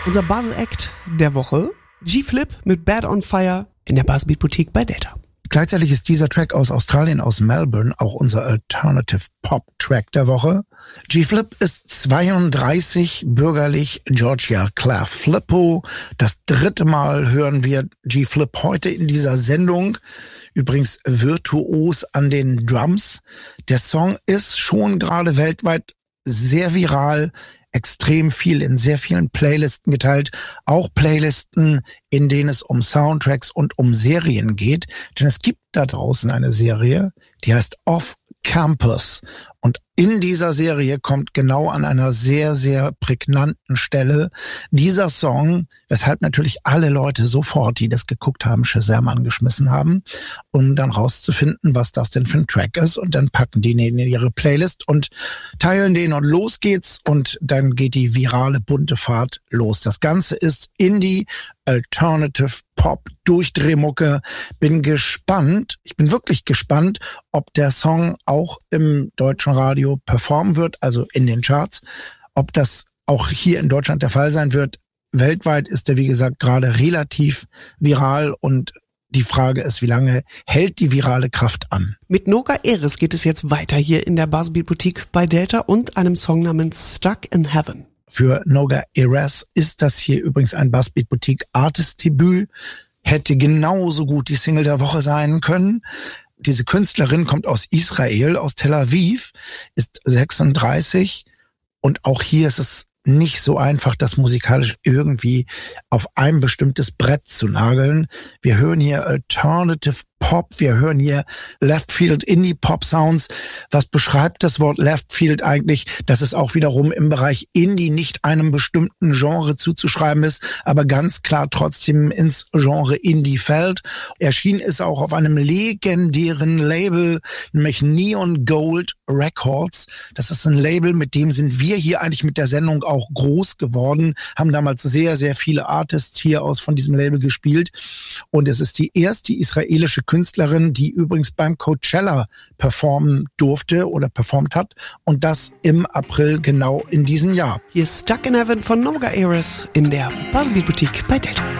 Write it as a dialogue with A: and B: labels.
A: Unser Buzz-Act der Woche, G-Flip mit Bad on Fire in der Buzzbeat Boutique bei Delta.
B: Gleichzeitig ist dieser Track aus Australien, aus Melbourne, auch unser Alternative Pop Track der Woche. G-Flip ist 32, bürgerlich Georgia Claire Flippo. Das 3. Mal hören wir G-Flip heute in dieser Sendung. Übrigens virtuos an den Drums. Der Song ist schon gerade weltweit sehr viral, extrem viel in sehr vielen Playlisten geteilt, auch Playlisten, in denen es um Soundtracks und um Serien geht, denn es gibt da draußen eine Serie, die heißt Off Campus, und in dieser Serie kommt genau an einer sehr, sehr prägnanten Stelle dieser Song, weshalb natürlich alle Leute sofort, die das geguckt haben, Shazam angeschmissen haben, um dann rauszufinden, was das denn für ein Track ist, und dann packen die den in ihre Playlist und teilen den und los geht's, und dann geht die virale bunte Fahrt los. Das Ganze ist Indie, Alternative Pop, Durchdrehmucke. Bin gespannt, ich bin wirklich gespannt, ob der Song auch im deutschen Radio performen wird, also in den Charts, ob das auch hier in Deutschland der Fall sein wird. Weltweit ist er, wie gesagt, gerade relativ viral, und die Frage ist, wie lange hält die virale Kraft an?
A: Mit Noga Eris geht es jetzt weiter hier in der Buzzbeat Boutique bei Delta und einem Song namens Stuck in Heaven.
B: Für Noga Eris ist das hier übrigens ein Buzzbeat Boutique Artist Debüt. Hätte genauso gut die Single der Woche sein können. Diese Künstlerin kommt aus Israel, aus Tel Aviv, ist 36, und auch hier ist es nicht so einfach, das musikalisch irgendwie auf ein bestimmtes Brett zu nageln. Wir hören hier Alternative Pop, wir hören hier Left Field Indie Pop Sounds. Was beschreibt das Wort Left Field eigentlich? Dass es auch wiederum im Bereich Indie nicht einem bestimmten Genre zuzuschreiben ist, aber ganz klar trotzdem ins Genre Indie fällt. Erschienen ist auch auf einem legendären Label, nämlich Neon Gold Records. Das ist ein Label, mit dem sind wir hier eigentlich mit der Sendung auch groß geworden, haben damals sehr, sehr viele Artists hier aus von diesem Label gespielt, und es ist die erste israelische Künstlerin, die übrigens beim Coachella performen durfte oder performt hat, und das im April genau in diesem Jahr.
A: Hier ist Stuck in Heaven von Noga Eris in der Buzzbeat Boutique bei Delta.